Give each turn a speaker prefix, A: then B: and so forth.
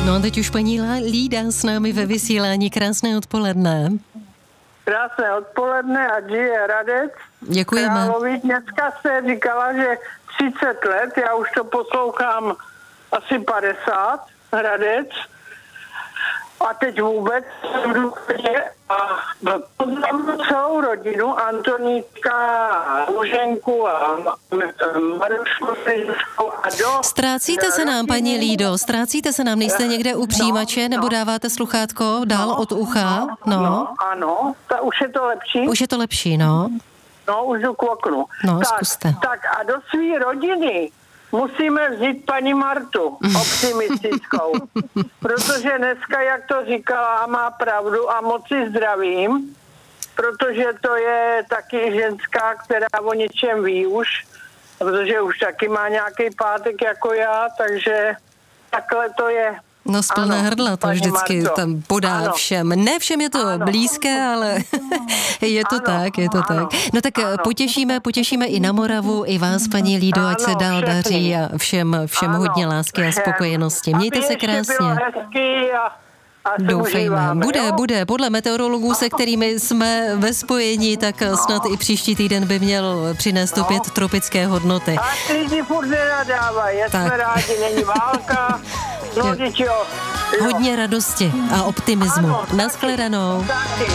A: No a teď už paní Lída s námi ve vysílání. Krásné odpoledne.
B: Krásné odpoledne a žije Radec.
A: Děkujeme.
B: Královi. Dneska jste říkala, že 30 let, já už to poslouchám asi 50, Hradec. A teď vůbec jsem v důchodě a poznám celou rodinu, Antoníčka, Luženku a Marušku a do...
A: Ztrácíte se nám, paní Lído, ztrácíte se nám, nejste někde u přijímače, nebo dáváte sluchátko dál od ucha?
B: No, ano, už je to lepší.
A: Už je to lepší, no.
B: No, už jdu k oknu.
A: No, zkuste.
B: Tak a do své rodiny musíme vzít paní Martu, optimistickou. Protože dneska, jak to říkala, má pravdu a moc si zdravím, protože to je taky ženská, která o něčem ví už, protože už taky má nějaký pátek jako já, takže takhle to je.
A: No z plné hrdla to vždycky
B: Marto.
A: tam podá všem. Ne všem je to blízké, ale je to tak. No tak potěšíme i na Moravu, i vás, paní Lído, ať se dál daří a všem hodně lásky a spokojenosti. Mějte se krásně. Doufejme. Bude. Podle meteorologů, se kterými jsme ve spojení, tak snad i příští týden by měl přinést opět tropické hodnoty.
B: A lidi furt nenadávají, jsme rádi, není válka. No,
A: hodně radosti a optimismu. Nashledanou.
B: Taky.